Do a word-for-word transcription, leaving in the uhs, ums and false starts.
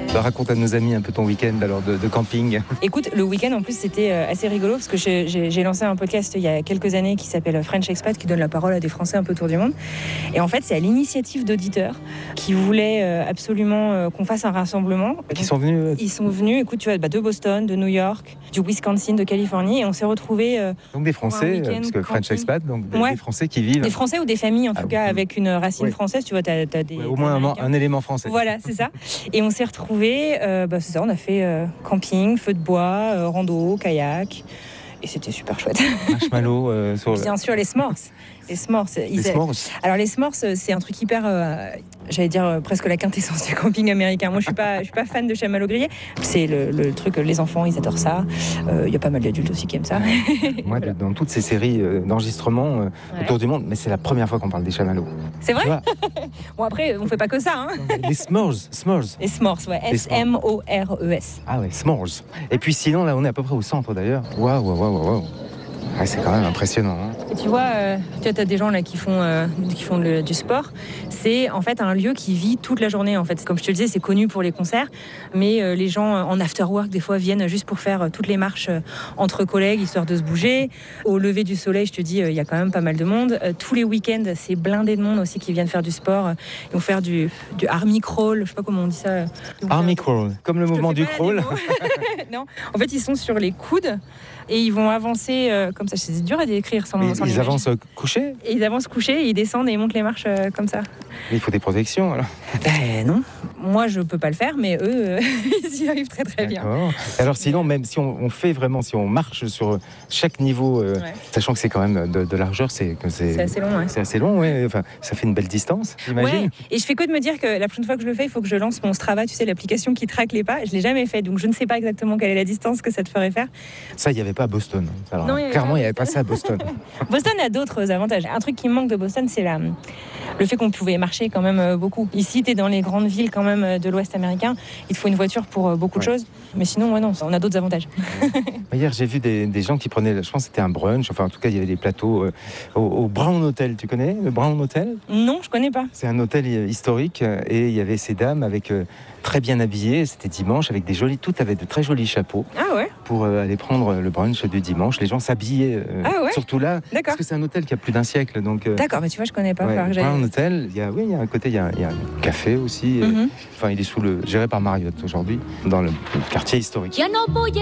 Bah, raconte à nos amis un peu ton week-end alors de, de camping. Écoute, le week-end en plus c'était assez rigolo parce que j'ai, j'ai, j'ai lancé un podcast il y a quelques années qui s'appelle French Expat, qui donne la parole à des Français un peu autour du monde. Et en fait, c'est à l'initiative d'auditeurs qui voulaient absolument qu'on fasse un rassemblement. Qui sont venus euh... Ils sont venus, écoute, tu vois, bah, de Boston, de New York, du Wisconsin, de Californie, et on s'est retrouvés. Euh, donc des Français, parce que French Expat, donc des, ouais. des Français qui vivent. Des Français ou des familles en tout ah, cas oui. avec une racine oui. française, tu vois, t'as, t'as des. Ouais, au moins un, un élément français. Voilà, c'est ça. Et on s'est retrouvés, euh, bah, c'est ça, on a fait euh, camping, feu de bois, euh, rando, kayak. Et c'était super chouette. Marshmallow euh, sur le... Bien sûr, les s'mores. Les s'mores. Les s'mores. Alors les s'mores, c'est un truc hyper, euh, j'allais dire euh, presque la quintessence du camping américain. Moi, je suis pas, je suis pas fan de chamallow grillé. C'est le, le truc, les enfants, ils adorent ça. Il euh, y a pas mal d'adultes aussi qui aiment ça. Moi, voilà. Dans toutes ces séries euh, d'enregistrements euh, ouais. autour du monde, mais c'est la première fois qu'on parle des chamallows. C'est vrai. Bon après, on fait pas que ça. Hein. Les s'mores, s'mores. Les s'mores, ouais. S M O R E S. Ah ouais, s'mores. Et puis sinon, là, on est à peu près au centre d'ailleurs. Waouh, waouh, waouh, waouh. Ouais, c'est quand même impressionnant. Hein. Et tu vois, euh, tu as des gens là qui font, euh, qui font le, du sport. C'est en fait un lieu qui vit toute la journée. En fait, comme je te le disais, c'est connu pour les concerts, mais euh, les gens en after work des fois viennent juste pour faire euh, toutes les marches euh, entre collègues, histoire de se bouger. Au lever du soleil, je te dis, il euh, y a quand même pas mal de monde. Euh, tous les week-ends, c'est blindé de monde aussi qui viennent faire du sport. Ils vont faire du, du army crawl. Je sais pas comment on dit ça. Army faire... crawl, comme le je mouvement du crawl. Non, en fait, ils sont sur les coudes. Et ils vont avancer euh, comme ça. C'est dur à décrire sans, ils, sans Ils l'image. avancent couchés et Ils avancent couchés, et ils descendent et ils montent les marches euh, comme ça. Mais il faut des protections alors. Ben non. Moi, je peux pas le faire, mais eux, euh, ils y arrivent très très bien. D'accord. Alors sinon, même si on, on fait vraiment, si on marche sur chaque niveau, euh, ouais. sachant que c'est quand même de, de largeur, c'est, c'est, c'est assez long. Ouais. C'est assez long, ouais. Enfin, ça fait une belle distance, j'imagine. Ouais. Et je fais que de me dire que la prochaine fois que je le fais, il faut que je lance mon Strava, tu sais, l'application qui traque les pas. Je l'ai jamais fait, donc je ne sais pas exactement quelle est la distance que ça te ferait faire. Ça, il n'y avait pas à Boston. Alors, non, il clairement, il n'y avait pas ça à Boston. Boston a d'autres avantages. Un truc qui me manque de Boston, c'est la, le fait qu'on pouvait marcher quand même beaucoup. Ici, tu es dans les grandes villes quand même de l'Ouest américain. Il te faut une voiture pour beaucoup de ouais. choses. Mais sinon, ouais, non, on a d'autres avantages. Hier, j'ai vu des, des gens qui prenaient, je pense que c'était un brunch. Enfin, en tout cas, il y avait des plateaux euh, au, au Brown Hotel. Tu connais le Brown Hotel ? Non, je connais pas. C'est un hôtel historique et il y avait ces dames avec... Euh, très bien habillées, c'était dimanche, avec des jolis, toutes avaient de très jolis chapeaux. Ah ouais. Pour euh, aller prendre le brunch du dimanche. Les gens s'habillaient, euh, ah ouais. surtout là, D'accord. Parce que c'est un hôtel qui a plus d'un siècle. Donc, euh, d'accord, mais tu vois, je connais pas. Ouais, un hôtel, il y a, oui, il y a un côté, il y a, il y a un café aussi. Mm-hmm. Et, enfin, il est sous le, géré par Marriott aujourd'hui, dans le, le quartier historique.